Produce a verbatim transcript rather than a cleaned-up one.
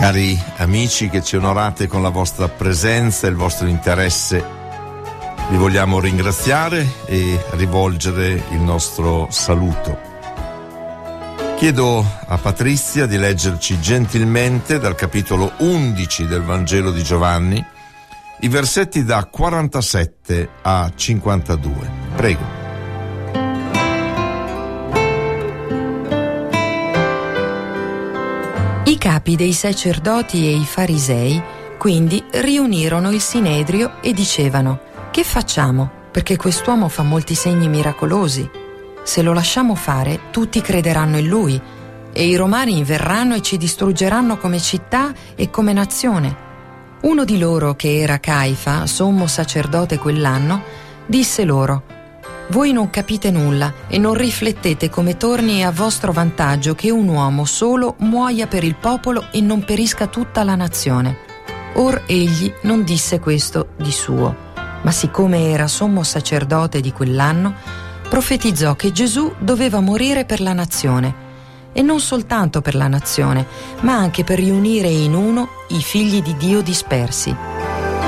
Cari amici che ci onorate con la vostra presenza e il vostro interesse, vi vogliamo ringraziare e rivolgere il nostro saluto. Chiedo a Patrizia di leggerci gentilmente dal capitolo undici del Vangelo di Giovanni i versetti da quarantasette a cinquantadue. Prego. I capi dei sacerdoti e i farisei quindi riunirono il sinedrio e dicevano: che facciamo? Perché quest'uomo fa molti segni miracolosi. Se lo lasciamo fare, tutti crederanno in lui e i romani verranno e ci distruggeranno come città e come nazione. Uno di loro, che era Caifa, sommo sacerdote quell'anno, disse loro: voi non capite nulla e non riflettete come torni a vostro vantaggio che un uomo solo muoia per il popolo e non perisca tutta la nazione. Or egli non disse questo di suo, ma siccome era sommo sacerdote di quell'anno, profetizzò che Gesù doveva morire per la nazione, e non soltanto per la nazione, ma anche per riunire in uno i figli di Dio dispersi.